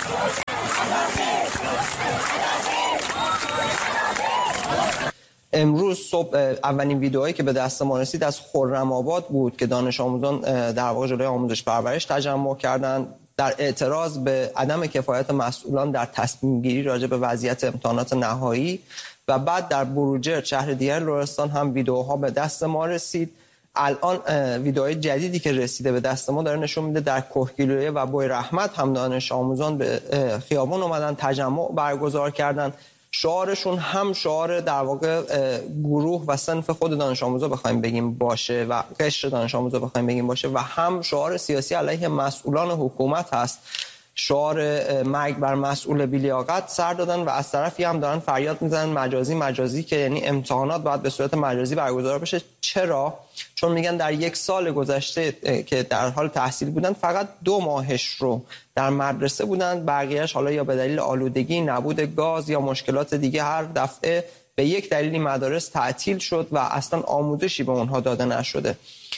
امروز صبح اولین ویدئویی که به دست ما رسید از خرم‌آباد بود که دانش آموزان در واقع جلوی آموزش پرورش تجمع کردند در اعتراض به عدم کفایت مسئولان در تصمیم گیری راجع به وضعیت امتحانات نهایی. و بعد در بروجرد شهر دیگر لرستان هم ویدئوها به دست ما رسید. الان ویدئوی جدیدی که رسیده به دست ما داره نشون میده در کهگیلویه و بوی رحمت هم دانش آموزان به خیابان اومدن، تجمع برگزار کردن. شعارشون هم شعار در واقع گروه و صنف خود دانش آموزا بخوایم بگیم باشه و قشر دانش آموزا بخوایم بگیم باشه و هم شعار سیاسی علیه مسئولان حکومت هست. شعار مرگ بر مسئول بی‌لیاقت سر دادن و از طرفی هم دارن فریاد میزنن مجازی که یعنی امتحانات باید به صورت مجازی برگزار بشه. چرا؟ چون میگن در یک سال گذشته که در حال تحصیل بودن فقط 2 ماهش رو در مدرسه بودن، بقیهش حالا یا به دلیل آلودگی، نبود گاز یا مشکلات دیگه هر دفعه به یک دلیلی مدارس تعطیل شد و اصلا آموزشی به اونها داده نشده.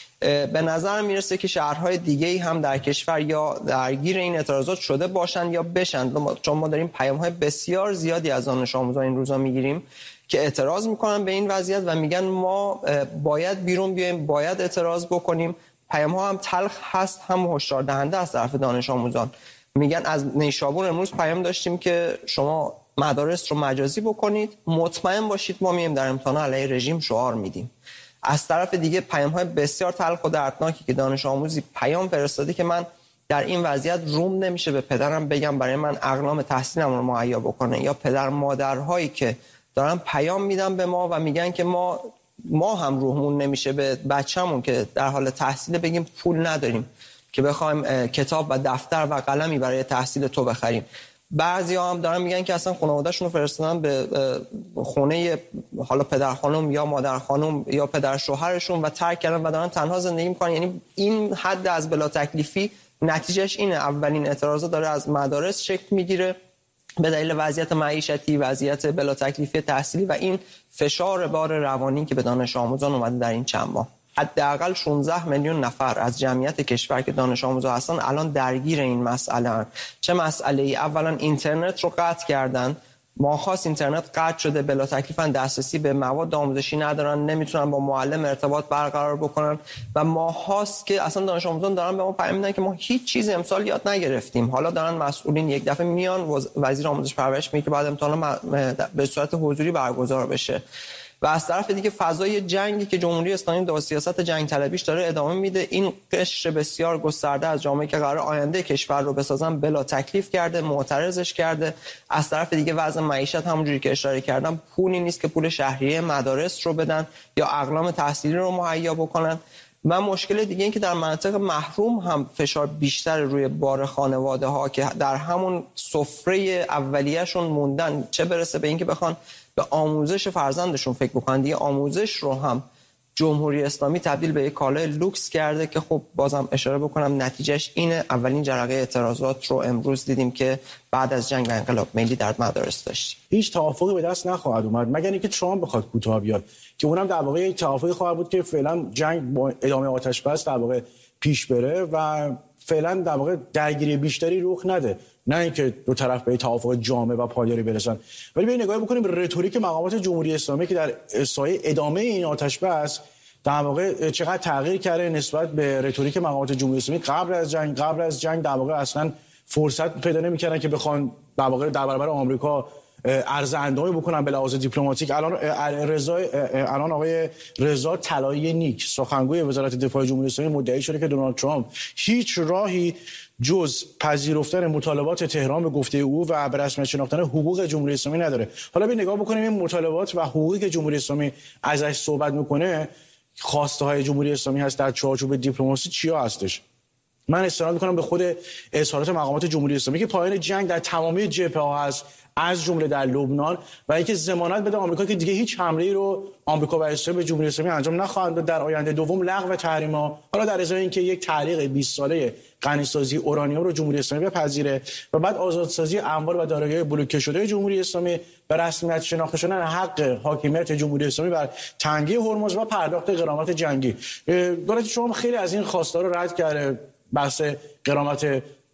به نظر میرسه که شهرهای دیگه‌ای هم در کشور یا درگیر این اعتراضات شده باشند یا بشن، چون ما داریم پیام‌های بسیار زیادی از دانش آموزان این روزا میگیریم که اعتراض میکنن به این وضعیت و میگن ما باید بیرون بیایم، باید اعتراض بکنیم. پیام‌ها هم تلخ هست هم هشدار دهنده از طرف دانش آموزان. میگن از نیشابور امروز پیام داشتیم که شما مدارس رو مجازی بکنید، مطمئن باشید ما میایم در امتحان علیه رژیم شعار میدیم. از طرف دیگه پیام‌های بسیار تلخ و دردناکی که دانش آموزی پیام فرستاده که من در این وضعیت روم نمیشه به پدرم بگم برای من اقلام تحصیلم رو مهیا بکنه، یا پدر مادرهایی که دارن پیام میدن به ما و میگن که ما هم روحمون نمیشه به بچه‌مون که در حال تحصیل بگیم پول نداریم که بخوایم کتاب و دفتر و قلمی برای تحصیل تو بخریم. بعضی‌ها هم دارن میگن که اصلا خانواده‌شون رو فرستادن به خونه حالا پدر خانم یا مادر خانم یا پدر شوهرشون و ترک کردن و دارن تنها زندگی میکنن. یعنی این حد از بلا تکلیفی نتیجهش اینه. اولین اعتراضات داره از مدارس شکل میگیره به دلیل وضعیت معیشتی، وضعیت بلا تکلیفی تحصیلی و این فشار بار روانی که به دانش آموزان اومده در این چند ماه. حداقل 16 میلیون نفر از جمعیت کشور که دانش آموزا هستن الان درگیر این مسئله هستند. چه مسئله‌ای؟ اولا اینترنت رو قطع کردن. ماه‌هاست اینترنت قطع شده، بلا تکلیفاً دسترسی به مواد آموزشی ندارن، نمیتونن با معلم ارتباط برقرار بکنن و ماه‌هاست که اصلا دانش آموزان دارن به ما پیام میدن که ما هیچ چیز امسال یاد نگرفتیم. حالا دارن مسئولین یک دفعه میان، وزیر آموزش پرورش میگه که بعد امتحان به صورت حضوری برگزار بشه. و از طرف دیگه فضای جنگی که جمهوری اسلامی با سیاست جنگ طلبیش داره ادامه میده، این قشر بسیار گسترده از جامعه که قرار آینده کشور رو بسازن بلا تکلیف کرده، معترضش کرده. از طرف دیگه وضع معیشت همونجوری که اشاره کردم پولی نیست که پول شهریه مدارس رو بدن یا اقلام تحصیلی رو مهیا بکنن. و مشکل دیگه این که در مناطق محروم هم فشار بیشتر روی بار خانواده ها که در همون سفره اولیه‌شون موندن، چه برسه به اینکه بخوان به آموزش فرزندشون فکر بکنن. دیگه آموزش رو هم جمهوری اسلامی تبدیل به یک کالای لوکس کرده که خب بازم اشاره بکنم نتیجهش اینه. اولین جرقه اعتراضات رو امروز دیدیم که بعد از جنگ و انقلاب ملی در مدارس داشتیم. هیچ توافقی به دست نخواهد اومد مگر اینکه ترامپ بخواد کوتاه بیاد که اونم در واقع یک توافقی خواهد بود که فعلا جنگ با ادامه آتش بس در واقع پیش بره و فعلا در واقع درگیری بیشتری رخ نده، نه اینکه دو طرف به توافق جامع و پایداری برسن. ولی بیاین نگاه بکنیم به رتوریک مقامات جمهوری اسلامی که در سایه ادامه این آتش بس در واقع چقدر تغییر کرده نسبت به رتوریک مقامات جمهوری اسلامی قبل از جنگ در واقع اصلا فرصت پیدا نمی‌کردن که بخوان در واقع در برابر آمریکا عرض اندامی بکنن به لحاظ دیپلماتیک. الان آقای رضا طلایی نیک سخنگوی وزارت دفاع جمهوری اسلامی مدعی شده که دونالد ترامپ هیچ راهی جز پذیرفتن مطالبات تهران به گفته او و به رسمیت شناختن حقوق جمهوری اسلامی نداره. حالا ببین نگاه بکنیم این مطالبات و حقوقی که جمهوری اسلامی ازش صحبت میکنه، خواسته های جمهوری اسلامی هست در چارچوب دیپلماسی چیا هستش. من استناد میکنم به خود اظهارات مقامات جمهوری اسلامی که پایان جنگ در تمامی جبهه‌ها هست، از جمله در لبنان، و اینکه ضمانت بده آمریکا که دیگه هیچ حمله‌ای رو آمریکا و اسرائیل به جمهوری اسلامی انجام نخواهند داد در آینده. دوم لغو تحریم‌ها، حالا در ازای اینکه یک تعلیق 20 ساله غنی‌سازی اورانیوم رو جمهوری اسلامی بپذیره و بعد آزادسازی اموال و دارایی‌های بلوکه شده جمهوری اسلامی، به رسمیت شناخته شدن حق حاکمیت جمهوری اسلامی بر تنگه هرمز و پرداخت غرامت جنگی. دولت شما خیلی از این خواست‌ها رو رد کرده، بحث غرامت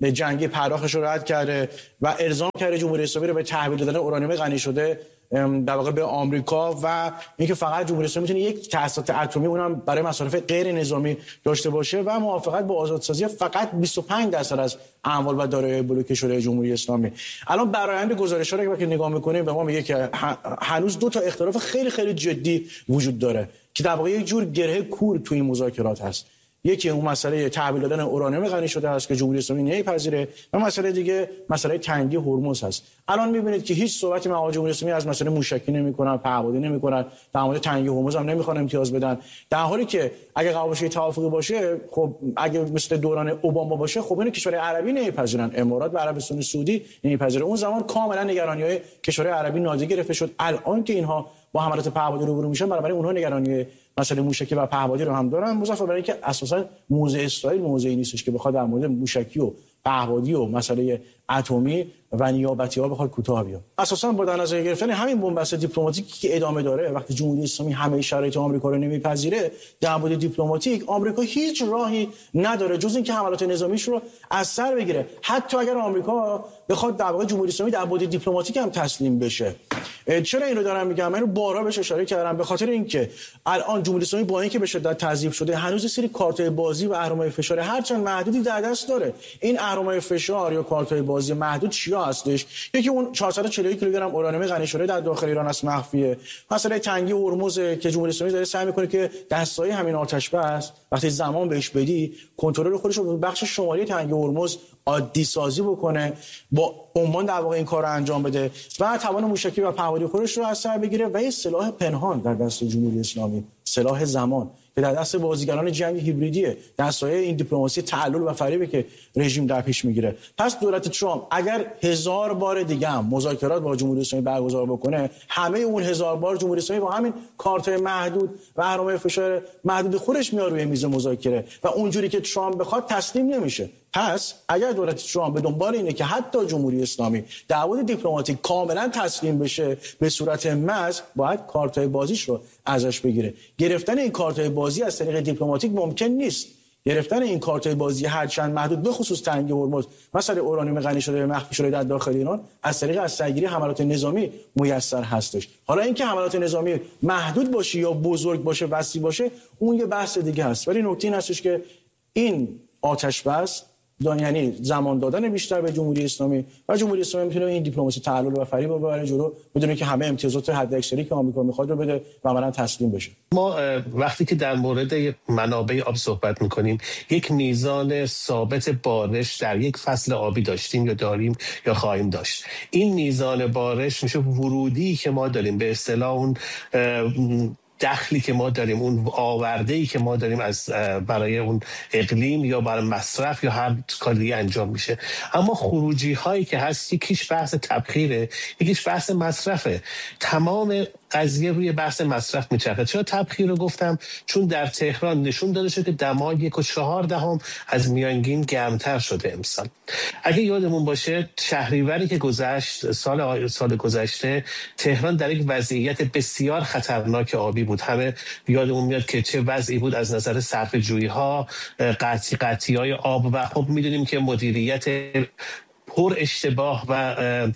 جنگی پرداختش رو رد کرده و الزام کرده جمهوری اسلامی رو به تحویل دادن اورانیوم غنی شده در واقع به آمریکا و اینکه فقط جمهوری اسلامی میتونه یک تأسیسات اتمی اونم برای مصارف غیر نظامی داشته باشه و موافقت با آزادسازی فقط 25% از اموال و دارایی بلوکه شده جمهوری اسلامی. الان برآیند گزارش‌ها رو که نگاه می‌کنیم به ما میگه که هنوز دو تا اختلاف خیلی خیلی جدی وجود داره که در واقع یک جور گره کور توی این مذاکرات هست. یکی اون مسئله تحویل دادن اورانیوم غنی شده است که جمهوری اسلامی نمیپذیره و مسئله دیگه مسئله تنگی هرمز هست. الان میبینید که هیچ صحبتی مع جمهوری اسلامی از مسئله موشکی نمیکنن، پهپادی نمیکنن، در مورد تنگی هرمز هم نمیخوان امتیاز بدن، در حالی که اگه قرار باشه توافقی باشه، خب اگه مثل دوران اوباما باشه، خب این کشورهای عربی نمیپذیرن، امارات و عربستان سعودی نمیپذیره. اون زمان کاملا نگرانی‌های کشورهای عربی نادیده گرفته شد. الان که اینها با حملات پهپادی روبرو میشن، برای اونها نگرانی مسئله موشکی و پهپادی رو هم دارن، مضافه برای اینکه اساسا موضع اسرائیل موضعی نیستش که بخواد در مورد موشکی و پهپادی و مسئله اتمی و نیابتی‌ها بخواد کوتاه بیاد. اساسا با در نظر گرفتن همین بنبست دیپلماتیکی که ادامه داره، وقتی جمهوری اسلامی همه شرایط آمریکا رو نمیپذیره، در مورد دیپلماتیک آمریکا هیچ راهی نداره جز اینکه حملات نظامیش رو از سر بگیره. حتی اگر آمریکا بخواد در واقع جمهوری اسلامی در مورد دیپلماتیک هم تسلیم بشه. چرا اینو دارم میگم؟ من رو بارها بهش اشاره کردم، به خاطر اینکه الان جمهوری اسلامی با اینکه به شدت تضعیف شده، هنوز سری کارت‌های بازی و اهرم‌های فشار هرچند محدودی در دست داره. این اهرم‌های فشار یا کارت‌های بازی محدود چیا هستش؟ یکی اون 441 کیلوگرم اورانیوم غنی شده در داخل ایران است، مخفیه. مسئله تنگی هرمز که جمهوری اسلامی داره سعی می‌کنه که دستای همین آتش بس وقتی زمان بهش بدی، کنترل خودش رو به بخش شمالی تنگی هرمز عادی سازی بکنه، با عنوان در واقع این کار رو انجام بده و توان موشکی و پهپادی خودش رو از سر بگیره و این سلاح پنهان در دست جمهوری اسلامی، سلاح زمان که در دست بازیگران جنگ هیبریدیه، در سایه این دیپلماسی تعلل و فریبی که رژیم در پیش میگیره. پس دولت ترامپ اگر 1000 بار دیگه هم مذاکرات با جمهوری اسلامی برگزار بکنه، همه اون 1000 بار جمهوری اسلامی با همین کارت‌های محدود و اهرم‌های فشار محدود خودش میاد روی میز مذاکره و اونجوری که ترامپ بخواد تسلیم نمیشه. پس اگر دولت ترامپ به دنبال اینه که حتی جمهوری اسلامی در مورد دیپلماتیک کاملا تسلیم بشه به صورت محض، باید کارت‌های بازیش رو ازش بگیره. گرفتن این کارت‌های بازی از طریق دیپلماتیک ممکن نیست. گرفتن این کارت‌های بازی هرچند محدود، به خصوص تنگی هرمز، مسئله اورانیوم غنی شده مخفی شده در داخل ایران، از طریق از سرگیری حملات نظامی میسر هستش. حالا اینکه حملات نظامی محدود باشه یا بزرگ باشه، وسیع باشه، اون یه بحث دیگه است. ولی نکته این هستش که این آتش بس یعنی زمان دادن بیشتر به جمهوری اسلامی و جمهوری اسلامی میتونه این دیپلماسی تعلل و فریب رو ببره جلو، بدون که همه امتیازات حداکثری که آمریکا میخواد رو بده و عملاً تسلیم بشه. ما وقتی که در مورد منابع آب صحبت میکنیم، یک میزان ثابت بارش در یک فصل آبی داشتیم یا داریم یا خواهیم داشت. این میزان بارش میشه ورودی که ما داریم، به اصطلاح اون دخلی که ما داریم، اون آورده‌ای که ما داریم از برای اون اقلیم یا برای مصرف یا هر کاری انجام میشه. اما خروجی هایی که هست، یکیش بحث تبخیره، یکیش بحث مصرفه. تمام قضیه روی بحث مصرف میچرخه. چرا تبخیر رو گفتم؟ چون در تهران نشون داده شده که دمای 1.4 از میانگین گرمتر شده امسال. اگه یادمون باشه شهریوری که گذشت، سال گذشته، تهران در یک وضعیت بسیار خطرناک آبی بود. همه یادمون میاد که چه وضعی بود از نظر صرفه‌جویی ها، قطعی های آب و خب میدونیم که مدیریت پر اشتباه و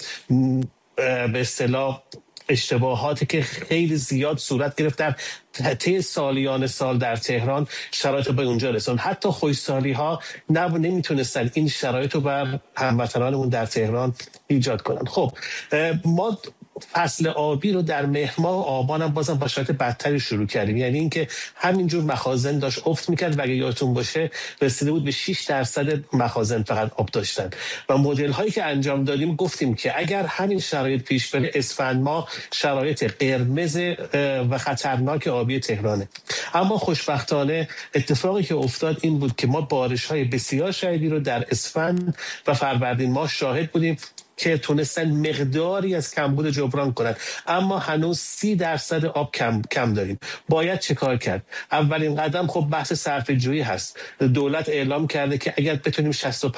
به اصطلاح اشتباهاتی که خیلی زیاد صورت گرفت در طی سالیان سال در تهران، شرایط به اونجا رسوند. حتی خوشسالی ها نمیتونستن این شرایط رو بر هموطنانمون در تهران ایجاد کنن. خب ما فصل آبی رو در مهر ماه آبان هم بازم با شرایط بدتری شروع کردیم، یعنی اینکه همینجور مخازن داشت افت میکرد و اگه یادتون باشه رسیده بود به 6% مخازن فقط آب داشتن و مدل هایی که انجام دادیم گفتیم که اگر همین شرایط پیش بره، اسفند ماه شرایط قرمز و خطرناک آبی تهرانه. اما خوشبختانه اتفاقی که افتاد این بود که ما بارش های بسیار شدیدی رو در اسفند و فروردین ماه شاهد بودیم که تونستن مقداری از کمبود جبران کنند، اما هنوز 30% آب کم داریم. باید چه کار کرد؟ اولین قدم خب بحث صرفه‌جویی هست. دولت اعلام کرده که اگر بتونیم 65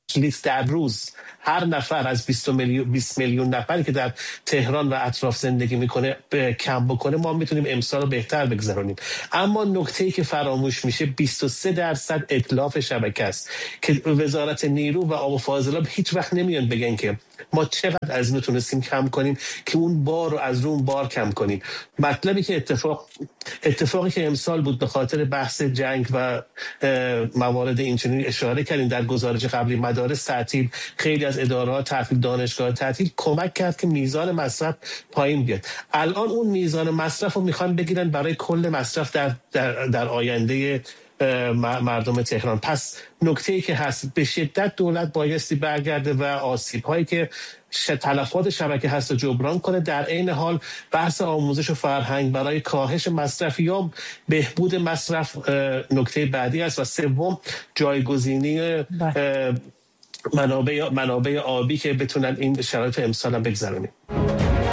لیتر در روز هر نفر از 20 میلیون نفری که در تهران و اطراف زندگی میکنه کم بکنه، ما میتونیم امسال رو بهتر بگذرونیم. اما نکته‌ای که فراموش میشه 23% اتلاف شبکه است که وزارت نیرو و آب و فاضلاب هیچ وقت نمیان بگن که ما چقدر از اینو تونستیم کم کنیم که اون بار رو از اون بار کم کنیم. مطلبی که اتفاقی که امسال بود به خاطر بحث جنگ و موارد اینچنین اشاره کردیم در گزارش قبلی، مدارس تعطیل، خیلی از ادارات تعطیل، دانشگاه تعطیل، کمک کرد که میزان مصرف پایین بیاد. الان اون میزان مصرف رو میخوان بگیرن برای کل مصرف در آینده مردم تهران. پس نکته‌ای که هست به شدت دولت بایستی برگرده و آسیب‌هایی که تلفات شبکه هست رو جبران کنه. در عین حال بحث آموزش و فرهنگ برای کاهش مصرف یا بهبود مصرف نکته بعدی است. و سوم جایگزینی منابع آبی که بتونن این شرایط امسال هم بگذرونیم.